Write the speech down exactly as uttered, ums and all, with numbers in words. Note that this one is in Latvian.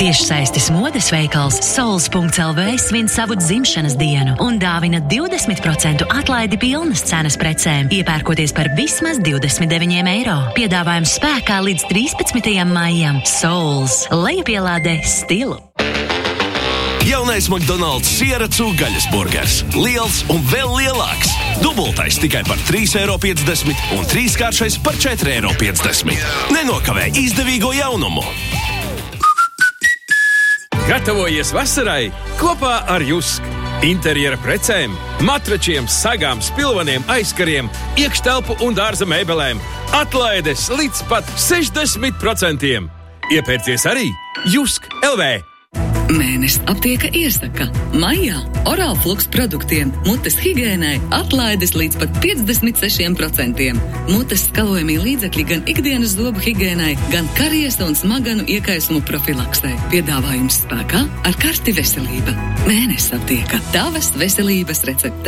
Tiešsaistes modes veikals souls punkts el vē svin savu dzimšanas dienu un dāvina divdesmit procentu atlaidi pilnas cenas precēm, iepērkoties par vismaz divdesmit deviņiem eiro. Piedāvājums spēkā līdz trīspadsmitajam maijam. Souls. Lejupielādē stilu. Jaunais McDonald's siera cūgaļas burgers. Liels un vēl lielāks. Dubultais tikai par trīs eiro piecdesmit un trīskāršais par četri eiro piecdesmit. Nenokavē izdevīgo jaunumu. Gatavojies vasarai kopā ar Jusk. Interjera precēm, matračiem, sagām, spilvaniem, aizkariem, iekštelpu un dārza mēbelēm. Atlaides līdz pat sešdesmit procentiem. Iepērcies arī Jusk punkts el vē. Mēnesis aptieka iesaka. Maijā Oralflux produktiem mutes higiēnai atlaides līdz pat piecdesmit sešiem procentiem. Mutes skalojamie līdzekļi gan ikdienas zobu higiēnai, gan karies un smaganu iekaisumu profilaksei. Piedāvājums spēkā ar karti veselība. Mēnesis aptieka. Tavas veselības recepte.